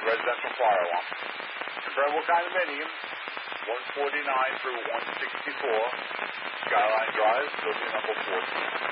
residential fire alarm. Confirm what condominium, 149 through 164, Skyline Drive, building number 14.